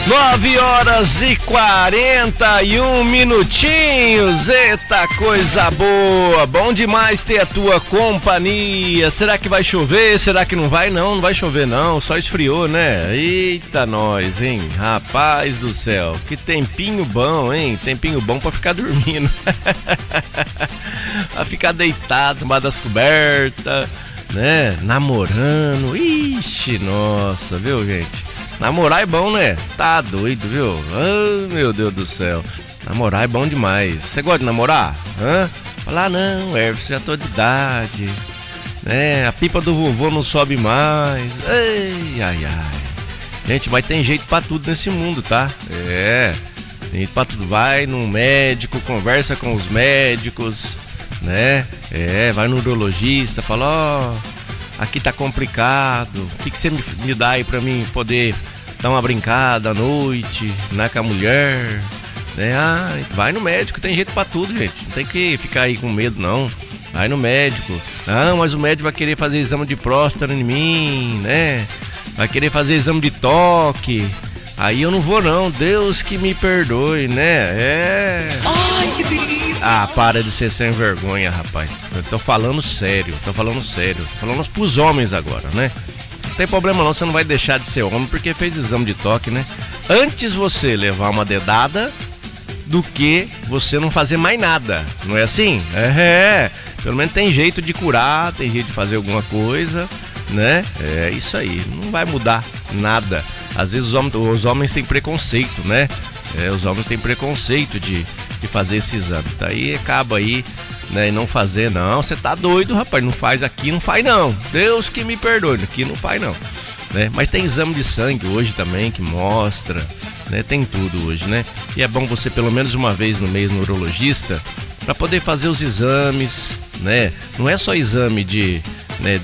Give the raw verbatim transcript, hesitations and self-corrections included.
Nove horas e quarenta e um minutinhos. Eita, coisa boa. Bom demais ter a tua companhia. Será que vai chover? Será que não vai? Não, não vai chover não. Só esfriou, né? Eita, nós, hein? Rapaz do céu. Que tempinho bom, hein? Tempinho bom pra ficar dormindo. Pra ficar deitado, embaixo das cobertas, né? Namorando. Ixi, nossa, viu, gente? Namorar é bom, né? Tá doido, viu? Ah, meu Deus do céu. Namorar é bom demais. Você gosta de namorar? Hã? Falar, ah, não, Everson, já tô de idade, né? A pipa do vovô não sobe mais. Ai, ai, ai. Gente, mas tem jeito pra tudo nesse mundo, tá? É, tem jeito pra tudo. Vai no médico, conversa com os médicos, né? É, vai no urologista, fala, ó... Oh, aqui tá complicado, o que, que você me, me dá aí pra mim poder dar uma brincada à noite, né, com a mulher, né? Ah, vai no médico, tem jeito pra tudo, gente, não tem que ficar aí com medo, não. Vai no médico. Não, mas o médico vai querer fazer exame de próstata em mim, né? Vai querer fazer exame de toque. Aí eu não vou não, Deus que me perdoe, né? É... Ai, que delícia! Ah, para de ser sem vergonha, rapaz. Eu tô falando sério, tô falando sério. Tô falando pros homens agora, né? Não tem problema não, você não vai deixar de ser homem porque fez exame de toque, né? Antes você levar uma dedada do que você não fazer mais nada, não é assim? É, pelo menos tem jeito de curar, tem jeito de fazer alguma coisa, né? É isso aí, não vai mudar nada. Às vezes os homens, os homens têm preconceito, né? É, os homens têm preconceito de, de fazer esse exame. Daí acaba aí, né? E não fazer, não. Você tá doido, rapaz. Não faz aqui, não faz não. Deus que me perdoe, aqui não faz não. Né? Mas tem exame de sangue hoje também que mostra, né? Tem tudo hoje, né? E é bom você pelo menos uma vez no mês no urologista para poder fazer os exames, né? Não é só exame de